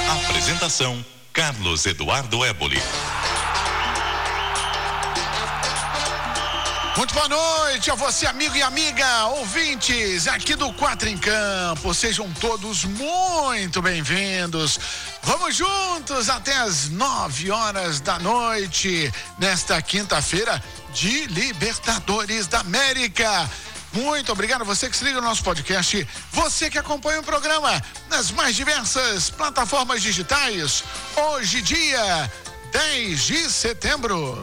Apresentação: Carlos Eduardo Éboli. Muito boa noite a você, amigo e amiga, ouvintes aqui do Quatro em Campo. Sejam todos muito bem-vindos. Vamos juntos até as 9 horas da noite, nesta quinta-feira de Libertadores da América. Muito obrigado a você que se liga no nosso podcast, você que acompanha o programa nas mais diversas plataformas digitais. Hoje, dia 10 de setembro.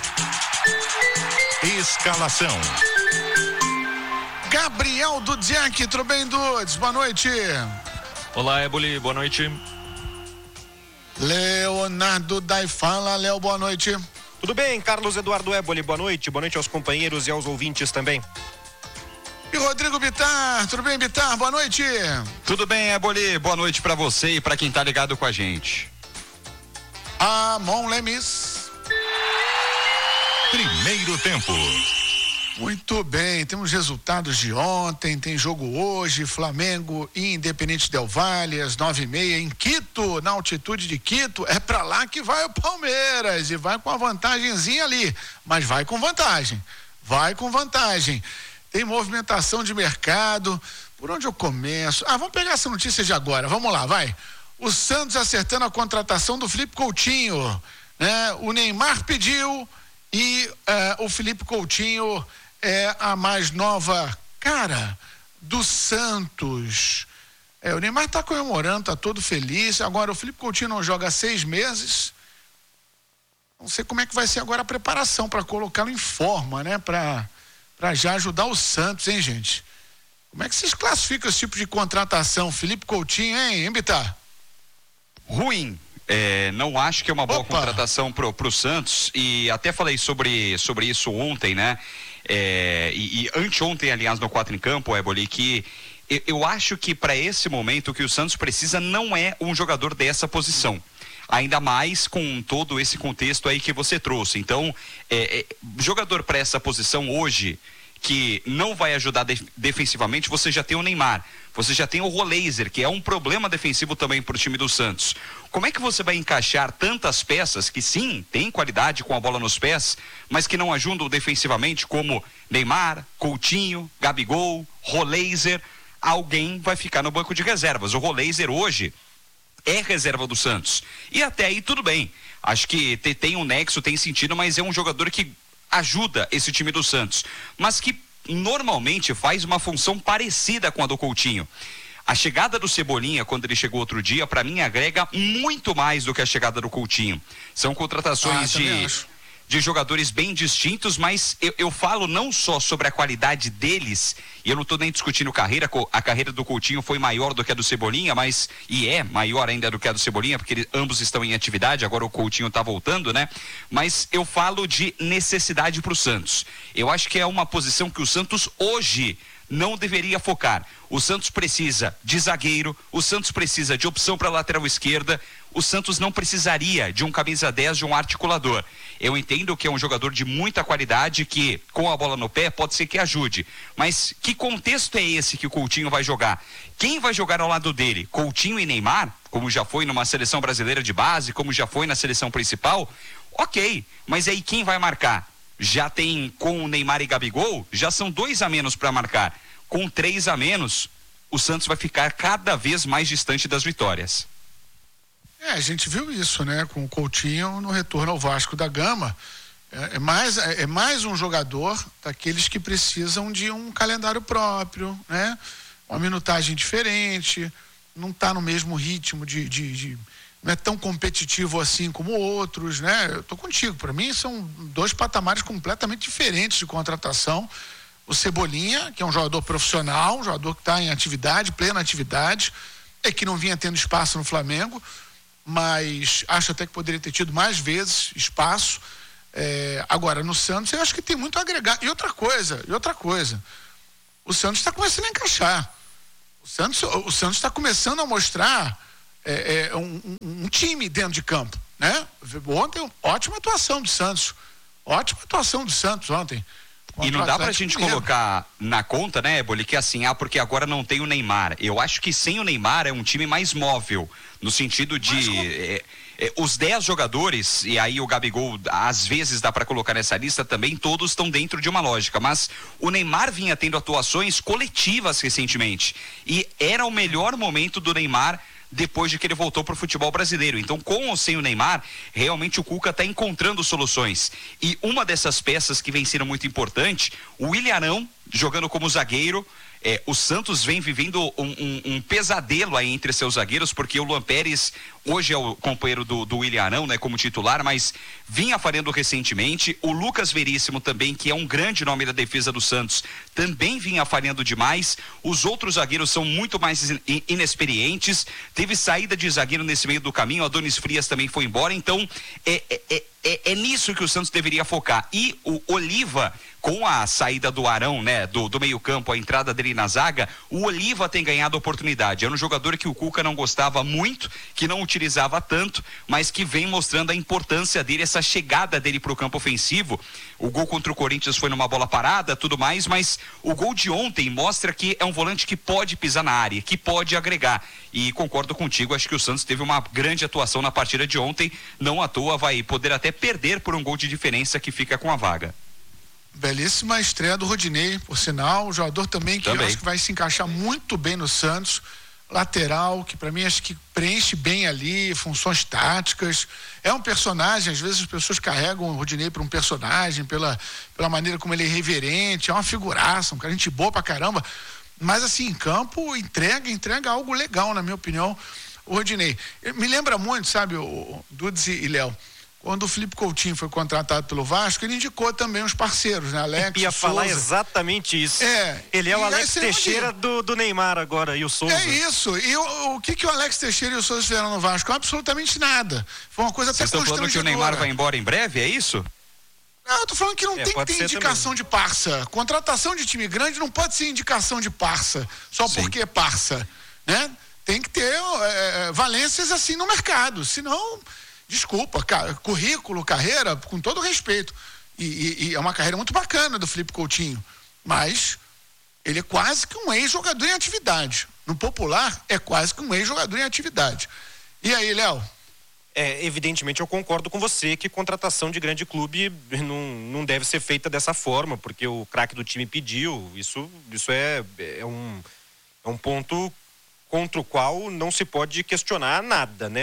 Escalação: Gabriel Dudziak, tudo bem, Dudes? Boa noite. Olá, Éboli, boa noite. Leonardo Daifala, Léo, boa noite. Tudo bem, Carlos Eduardo Éboli, boa noite aos companheiros e aos ouvintes também. E Rodrigo Bittar, tudo bem, Bittar? Boa noite. Tudo bem, Éboli, boa noite pra você e pra quem tá ligado com a gente. Amon Lemis. Primeiro tempo. Muito bem, temos resultados de ontem, tem jogo hoje, Flamengo e Independente Del Valle, às 9h30 em Quito, na altitude de Quito. É pra lá que vai o Palmeiras e vai com a vantagenzinha ali, mas vai com vantagem. Tem movimentação de mercado. Por onde eu começo? Vamos pegar essa notícia de agora, vamos lá, vai. O Santos acertando a contratação do Felipe Coutinho, né? O Neymar pediu e o Felipe Coutinho é a mais nova cara do Santos. O Neymar está comemorando, está todo feliz. Agora o Felipe Coutinho não joga há 6 meses. Não sei como é que vai ser agora a preparação para colocá-lo em forma, né? Para já ajudar o Santos, hein, gente? Como é que vocês classificam esse tipo de contratação? Felipe Coutinho, hein, Bittar? Ruim. Não acho que é uma boa contratação pro Santos, e até falei sobre isso ontem, né? E anteontem, aliás, no Quatro em Campo, Éboli, que eu acho que para esse momento o que o Santos precisa não é um jogador dessa posição. Ainda mais com todo esse contexto aí que você trouxe. Então, jogador para essa posição hoje, que não vai ajudar defensivamente, você já tem o Neymar, você já tem o Roleiser, que é um problema defensivo também para o time do Santos. Como é que você vai encaixar tantas peças que sim, tem qualidade com a bola nos pés, mas que não ajudam defensivamente, como Neymar, Coutinho, Gabigol, Roleiser? Alguém vai ficar no banco de reservas. O Roleiser hoje é reserva do Santos. E até aí tudo bem. Acho que tem um nexo, tem sentido, mas é um jogador que ajuda esse time do Santos, mas que normalmente faz uma função parecida com a do Coutinho. A chegada do Cebolinha, quando ele chegou outro dia, para mim agrega muito mais do que a chegada do Coutinho. São contratações de jogadores bem distintos, mas eu falo não só sobre a qualidade deles, e eu não estou nem discutindo a carreira do Coutinho foi maior do que a do Cebolinha, e é maior ainda do que a do Cebolinha, porque ambos estão em atividade, agora o Coutinho está voltando, né? Mas eu falo de necessidade para o Santos. Eu acho que é uma posição que o Santos hoje não deveria focar. O Santos precisa de zagueiro, o Santos precisa de opção para lateral esquerda, o Santos não precisaria de um camisa 10, de um articulador. Eu entendo que é um jogador de muita qualidade, que com a bola no pé pode ser que ajude, mas que contexto é esse que o Coutinho vai jogar? Quem vai jogar ao lado dele? Coutinho e Neymar, como já foi numa seleção brasileira de base, como já foi na seleção principal? Ok, mas aí quem vai marcar? Já tem com o Neymar e Gabigol, já são 2 a menos para marcar. Com 3 a menos, o Santos vai ficar cada vez mais distante das vitórias. A gente viu isso, né? Com o Coutinho no retorno ao Vasco da Gama. É mais um jogador daqueles que precisam de um calendário próprio, né? Uma minutagem diferente, não está no mesmo ritmo não é tão competitivo assim como outros, né? Eu tô contigo, para mim são 2 patamares completamente diferentes de contratação. O Cebolinha, que é um jogador profissional, um jogador que está em atividade, plena atividade, que não vinha tendo espaço no Flamengo, mas acho até que poderia ter tido mais vezes espaço. Agora, no Santos, eu acho que tem muito a agregar. E outra coisa, o Santos está começando a encaixar. O Santos está começando a mostrar um time dentro de campo, né? Ontem, ótima atuação do Santos ontem. E não dá pra gente colocar na conta, né, Eboli, que assim, porque agora não tem o Neymar. Eu acho que sem o Neymar é um time mais móvel, no sentido de os 10 jogadores, e aí o Gabigol às vezes dá pra colocar nessa lista também, todos estão dentro de uma lógica, mas o Neymar vinha tendo atuações coletivas recentemente, e era o melhor momento do Neymar depois de que ele voltou para o futebol brasileiro. Então, com ou sem o Neymar, realmente o Cuca está encontrando soluções. E uma dessas peças que vem sendo muito importante, o Willian Arão, jogando como zagueiro. O Santos vem vivendo um pesadelo aí entre seus zagueiros, porque o Luan Pérez hoje é o companheiro do Willian Arão, né, como titular, mas vinha falhando recentemente. O Lucas Veríssimo também, que é um grande nome da defesa do Santos, também vinha falhando demais. Os outros zagueiros são muito mais inexperientes. Teve saída de zagueiro nesse meio do caminho, Adonis Frias também foi embora. Então é nisso que o Santos deveria focar. E o Oliva, com a saída do Arão, né, do meio campo, a entrada dele na zaga, o Oliva tem ganhado oportunidade. Era um jogador que o Cuca não gostava muito, que não utilizava tanto, mas que vem mostrando a importância dele, essa chegada dele para o campo ofensivo. O gol contra o Corinthians foi numa bola parada, tudo mais, mas o gol de ontem mostra que é um volante que pode pisar na área, que pode agregar. E concordo contigo, acho que o Santos teve uma grande atuação na partida de ontem, não à toa vai poder até perder por um gol de diferença que fica com a vaga. Belíssima estreia do Rodinei, por sinal, um jogador também que eu acho que vai se encaixar muito bem no Santos, lateral, que para mim acho que preenche bem ali, funções táticas, é um personagem, às vezes as pessoas carregam o Rodinei para um personagem, pela maneira como ele é irreverente, é uma figuraça, um cara gente boa pra caramba, mas assim, em campo entrega algo legal, na minha opinião, o Rodinei. Me lembra muito, sabe, o Dudes e Léo, quando o Felipe Coutinho foi contratado pelo Vasco, ele indicou também os parceiros, né? Alex, ia Souza. falar exatamente isso. Ele é o Alex Teixeira do Neymar agora, e o Souza. É isso. E o que o Alex Teixeira e o Souza fizeram no Vasco? Absolutamente nada. Foi uma coisa até constrangedora. Vocês estão falando que o Neymar vai embora em breve, é isso? Não, eu tô falando que não tem que ter indicação de parça. Contratação de time grande não pode ser indicação de parça, só porque é parça, né? Tem que ter valências assim no mercado, senão... Desculpa, currículo, carreira, com todo respeito. E é uma carreira muito bacana do Felipe Coutinho. Mas ele é quase que um ex-jogador em atividade. No popular, é quase que um ex-jogador em atividade. E aí, Léo? Evidentemente eu concordo com você que contratação de grande clube não deve ser feita dessa forma, porque o craque do time pediu. Isso é um ponto contra o qual não se pode questionar nada, né?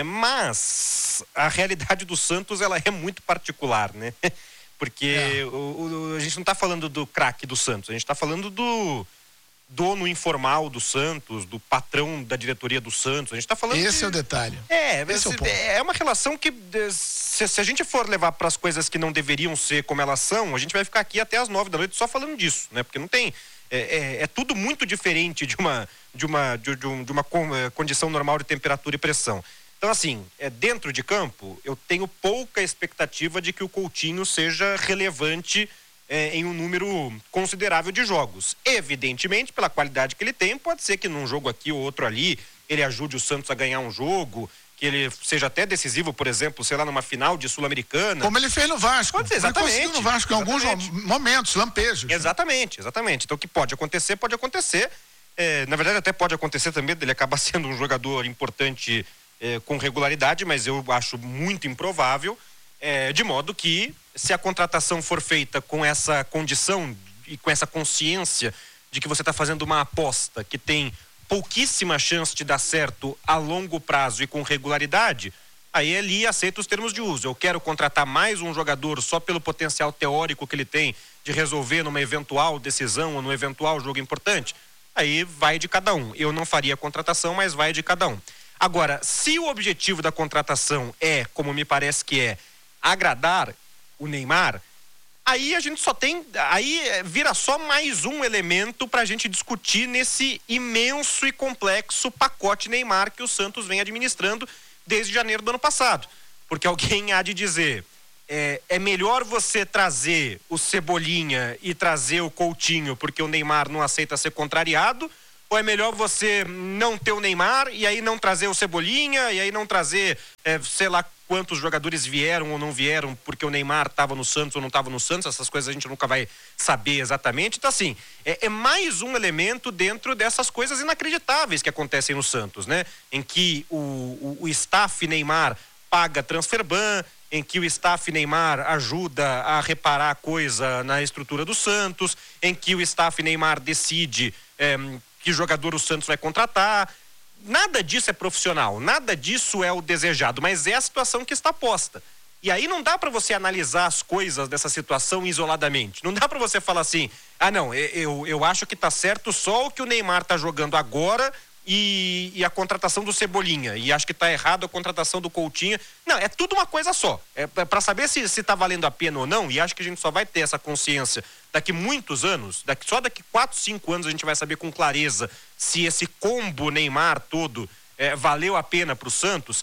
Mas a realidade do Santos, ela é muito particular, né? Porque a gente não está falando do craque do Santos, a gente está falando do dono informal do Santos, do patrão da diretoria do Santos, a gente está falando Esse é o detalhe. Esse é o ponto. É uma relação que, se a gente for levar para as coisas que não deveriam ser como elas são, a gente vai ficar aqui até as 9 da noite só falando disso, né? Porque não tem... É tudo muito diferente de uma condição normal de temperatura e pressão. Então, assim, dentro de campo, eu tenho pouca expectativa de que o Coutinho seja relevante em um número considerável de jogos. Evidentemente, pela qualidade que ele tem, pode ser que num jogo aqui ou outro ali, ele ajude o Santos a ganhar um jogo, que ele seja até decisivo, por exemplo, sei lá, numa final de Sul-Americana. Como ele fez no Vasco. Pode ser, exatamente. Ele conseguiu no Vasco em alguns momentos, lampejos. Exatamente. Então o que pode acontecer, pode acontecer. Na verdade, até pode acontecer também dele acabar sendo um jogador importante com regularidade, mas eu acho muito improvável, de modo que, se a contratação for feita com essa condição e com essa consciência de que você está fazendo uma aposta que tem pouquíssima chance de dar certo a longo prazo e com regularidade, aí ele aceita os termos de uso. Eu quero contratar mais um jogador só pelo potencial teórico que ele tem de resolver numa eventual decisão ou num eventual jogo importante. Aí vai de cada um. Eu não faria a contratação, mas vai de cada um. Agora, se o objetivo da contratação como me parece que é, agradar o Neymar, aí a gente só tem, aí vira só mais um elemento para a gente discutir nesse imenso e complexo pacote Neymar que o Santos vem administrando desde janeiro do ano passado. Porque alguém há de dizer, é melhor você trazer o Cebolinha e trazer o Coutinho porque o Neymar não aceita ser contrariado, Ou é melhor você não ter o Neymar e aí não trazer o Cebolinha e aí não trazer, sei lá quantos jogadores vieram ou não vieram porque o Neymar estava no Santos ou não estava no Santos? Essas coisas a gente nunca vai saber exatamente. Então, assim, é mais um elemento dentro dessas coisas inacreditáveis que acontecem no Santos, né? Em que o staff Neymar paga transfer ban, em que o staff Neymar ajuda a reparar a coisa na estrutura do Santos, em que o staff Neymar decide que jogador o Santos vai contratar. Nada disso é profissional, nada disso é o desejado, mas é a situação que está posta. E aí não dá para você analisar as coisas dessa situação isoladamente. Não dá para você falar assim, não, eu acho que tá certo só o que o Neymar tá jogando agora e a contratação do Cebolinha, e acho que tá errado a contratação do Coutinho. Não, é tudo uma coisa só. Para saber se tá valendo a pena ou não, e acho que a gente só vai ter essa consciência daqui muitos anos, só daqui 4, 5 anos a gente vai saber com clareza se esse combo Neymar todo valeu a pena pro Santos.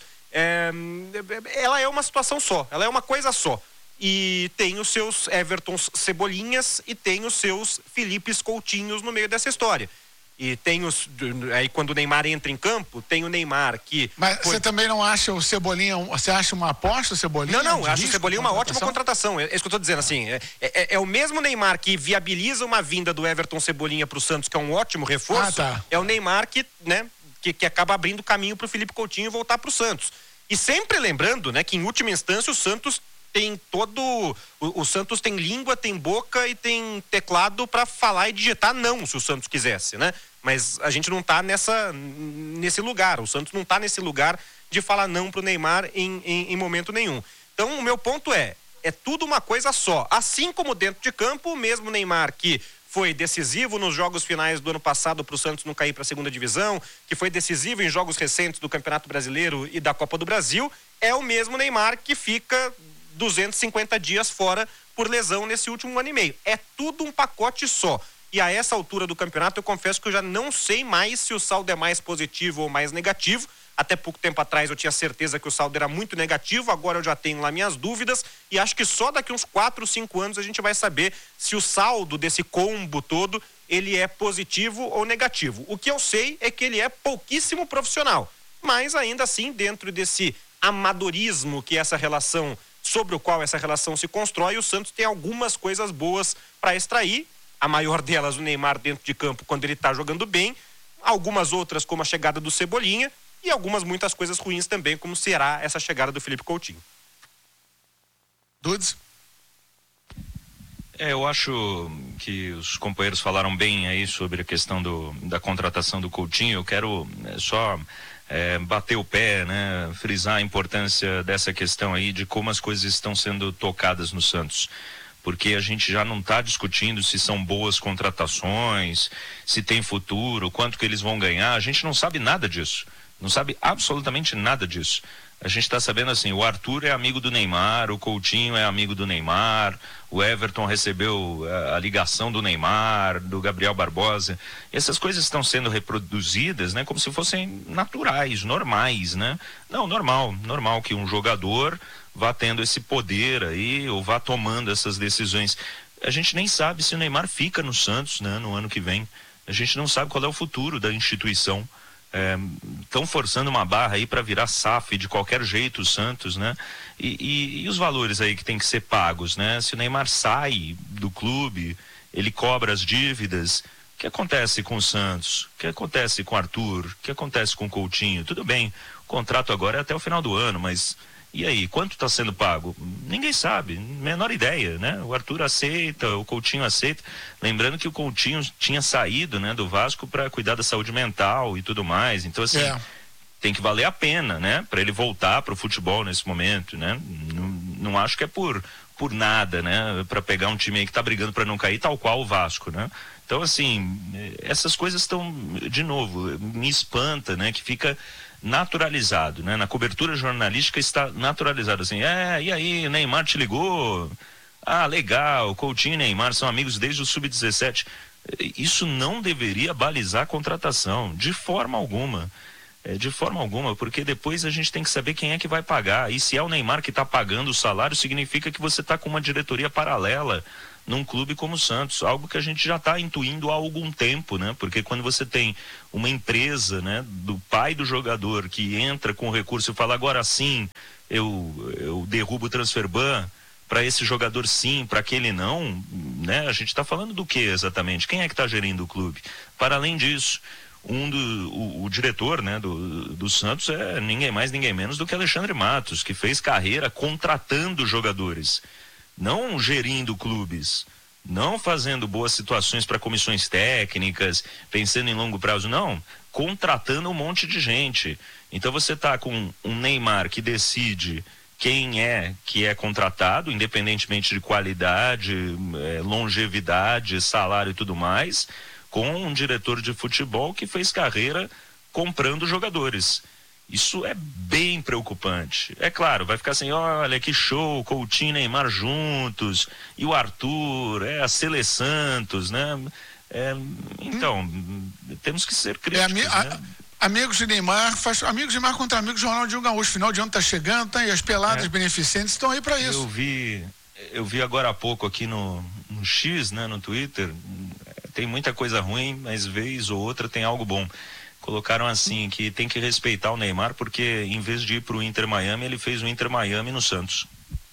Ela é uma situação só, ela é uma coisa só. E tem os seus Evertons Cebolinhas e tem os seus Filipes Coutinhos no meio dessa história. E tem aí quando o Neymar entra em campo, tem o Neymar que... Mas você também não acha o Cebolinha, você acha uma aposta o Cebolinha? Não, acho o Cebolinha uma ótima contratação. É isso que eu tô dizendo, assim, é o mesmo Neymar que viabiliza uma vinda do Everton Cebolinha pro Santos, que é um ótimo reforço, é o Neymar que, né, que acaba abrindo caminho pro Felipe Coutinho voltar pro Santos. E sempre lembrando, né, que em última instância o Santos tem o Santos tem língua, tem boca e tem teclado para falar e digitar não, se o Santos quisesse, né? Mas a gente não tá nesse lugar, o Santos não tá nesse lugar de falar não pro Neymar em momento nenhum. Então o meu ponto é tudo uma coisa só. Assim como dentro de campo, o mesmo Neymar que foi decisivo nos jogos finais do ano passado para o Santos não cair para a segunda divisão, que foi decisivo em jogos recentes do Campeonato Brasileiro e da Copa do Brasil, é o mesmo Neymar que fica 250 dias fora por lesão nesse último ano e meio. É tudo um pacote só. E a essa altura do campeonato eu confesso que eu já não sei mais se o saldo é mais positivo ou mais negativo. Até pouco tempo atrás eu tinha certeza que o saldo era muito negativo, agora eu já tenho lá minhas dúvidas e acho que só daqui uns 4, 5 anos a gente vai saber se o saldo desse combo todo ele é positivo ou negativo. O que eu sei é que ele é pouquíssimo profissional, mas ainda assim dentro desse amadorismo que essa relação, sobre o qual essa relação se constrói, o Santos tem algumas coisas boas para extrair, a maior delas o Neymar dentro de campo quando ele está jogando bem, algumas outras como a chegada do Cebolinha e muitas coisas ruins também, como será essa chegada do Felipe Coutinho. Dudes? Eu acho que os companheiros falaram bem aí sobre a questão da contratação do Coutinho. Eu quero só bater o pé, né, frisar a importância dessa questão aí de como as coisas estão sendo tocadas no Santos. Porque a gente já não está discutindo se são boas contratações, se tem futuro, quanto que eles vão ganhar. A gente não sabe nada disso. Não sabe absolutamente nada disso. A gente está sabendo assim, o Arthur é amigo do Neymar, o Coutinho é amigo do Neymar, o Everton recebeu a ligação do Neymar, do Gabriel Barbosa. Essas coisas estão sendo reproduzidas, né, como se fossem naturais, normais, né? Não, normal que um jogador vá tendo esse poder aí, ou vá tomando essas decisões. A gente nem sabe se o Neymar fica no Santos, né, no ano que vem. A gente não sabe qual é o futuro da instituição. Estão forçando uma barra aí para virar SAF de qualquer jeito o Santos, né? E os valores aí que tem que ser pagos, né? Se o Neymar sai do clube, ele cobra as dívidas. O que acontece com o Santos? O que acontece com o Arthur? O que acontece com o Coutinho? Tudo bem, o contrato agora é até o final do ano, mas e aí, quanto está sendo pago? Ninguém sabe, menor ideia, né? O Arthur aceita, o Coutinho aceita. Lembrando que o Coutinho tinha saído, né, do Vasco para cuidar da saúde mental e tudo mais. Então, assim, tem que valer a pena, né? Para ele voltar para o futebol nesse momento, né? Não acho que é por nada, né? Para pegar um time aí que está brigando para não cair, tal qual o Vasco, né? Então, assim, essas coisas estão, de novo, me espanta, né? Que fica naturalizado, né? Na cobertura jornalística está naturalizado, assim, e aí, o Neymar te ligou? Ah, legal, Coutinho e Neymar são amigos desde o Sub-17. Isso não deveria balizar a contratação, de forma alguma. De forma alguma, porque depois a gente tem que saber quem é que vai pagar. E se é o Neymar que está pagando o salário, significa que você está com uma diretoria paralela num clube como o Santos, algo que a gente já está intuindo há algum tempo, né? Porque quando você tem uma empresa, né, do pai do jogador que entra com recurso e fala, agora sim, eu derrubo o transfer ban, para esse jogador sim, para aquele não, né? A gente está falando do que exatamente? Quem é que está gerindo o clube? Para além disso, o diretor, né, do Santos é ninguém mais, ninguém menos do que Alexandre Matos, que fez carreira contratando jogadores, não gerindo clubes, não fazendo boas situações para comissões técnicas, pensando em longo prazo, não, contratando um monte de gente. Então você está com um Neymar que decide quem é que é contratado, independentemente de qualidade, longevidade, salário e tudo mais, com um diretor de futebol que fez carreira comprando jogadores. Isso é bem preocupante. É claro, vai ficar assim, olha que show, Coutinho e Neymar juntos, e o Arthur, a Sele Santos, né? Então, temos que ser críticos, né? Amigos de Neymar, amigos de Neymar contra amigos do Ronaldinho Gaúcho. Final de ano tá chegando, tá? E as peladas beneficentes estão aí para isso. Eu vi agora há pouco aqui no X, né, no Twitter, tem muita coisa ruim, mas vez ou outra tem algo bom. Colocaram assim, que tem que respeitar o Neymar, porque em vez de ir pro Inter Miami, ele fez o Inter Miami no Santos.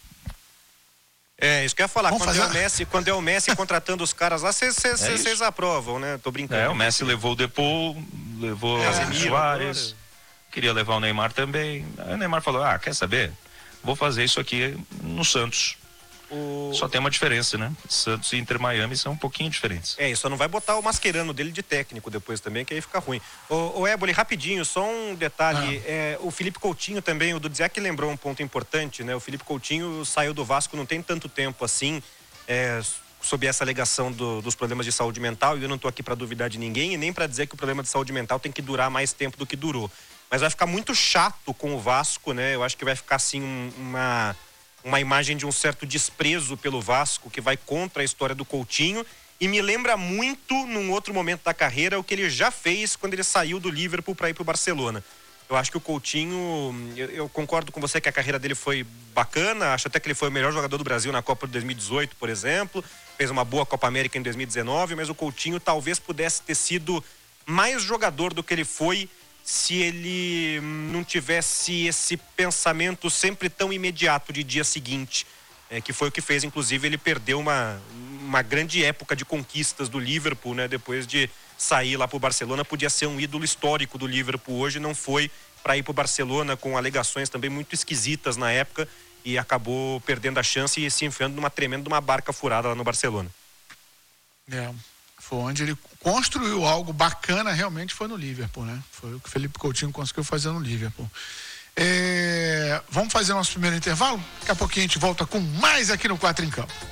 Isso que eu ia falar, quando é o Messi contratando os caras lá, vocês aprovam, né? Tô brincando. O Messi levou o Depou, levou o Suárez, queria levar o Neymar também. Aí o Neymar falou, quer saber? Vou fazer isso aqui no Santos. Só tem uma diferença, né? Santos e Inter Miami são um pouquinho diferentes. Só não vai botar o Mascherano dele de técnico depois também, que aí fica ruim. O Éboli, rapidinho, só um detalhe. O Felipe Coutinho também, o Dudzek lembrou um ponto importante, né? O Felipe Coutinho saiu do Vasco não tem tanto tempo assim, sob essa alegação dos problemas de saúde mental, e eu não tô aqui para duvidar de ninguém e nem para dizer que o problema de saúde mental tem que durar mais tempo do que durou. Mas vai ficar muito chato com o Vasco, né? Eu acho que vai ficar assim uma imagem de um certo desprezo pelo Vasco, que vai contra a história do Coutinho, e me lembra muito, num outro momento da carreira, o que ele já fez quando ele saiu do Liverpool para ir para o Barcelona. Eu acho que o Coutinho, eu concordo com você que a carreira dele foi bacana, acho até que ele foi o melhor jogador do Brasil na Copa de 2018, por exemplo, fez uma boa Copa América em 2019, mas o Coutinho talvez pudesse ter sido mais jogador do que ele foi se ele não tivesse esse pensamento sempre tão imediato de dia seguinte, que foi o que fez, inclusive, ele perdeu uma grande época de conquistas do Liverpool, né? Depois de sair lá para o Barcelona, podia ser um ídolo histórico do Liverpool, hoje não foi para ir para o Barcelona, com alegações também muito esquisitas na época, e acabou perdendo a chance e se enfiando numa tremenda barca furada lá no Barcelona. Foi onde ele construiu algo bacana, realmente foi no Liverpool, né? Foi o que o Felipe Coutinho conseguiu fazer no Liverpool. Vamos fazer nosso primeiro intervalo? Daqui a pouquinho a gente volta com mais aqui no 4 em Campo.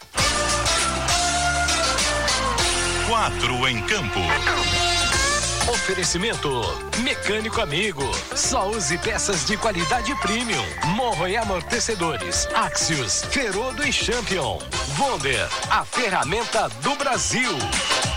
4 em Campo. Oferecimento Mecânico Amigo. Só use peças de qualidade premium. Morro e amortecedores. Axios, Ferodo e Champion. Wonder, a ferramenta do Brasil.